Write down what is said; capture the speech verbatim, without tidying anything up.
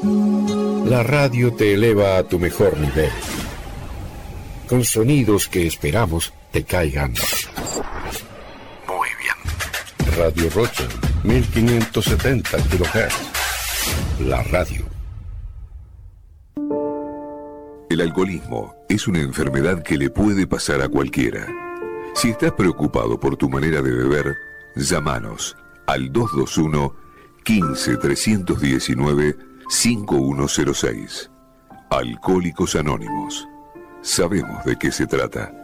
La radio te eleva a tu mejor nivel, con sonidos que esperamos te caigan muy bien. Radio Rocha, mil quinientos setenta kilohertz. La radio. El alcoholismo es una enfermedad que le puede pasar a cualquiera. Si estás preocupado por tu manera de beber, llámanos al dos dos uno, quince, trescientos diecinueve, cincuenta y uno cero seis. Alcohólicos Anónimos. Sabemos de qué se trata.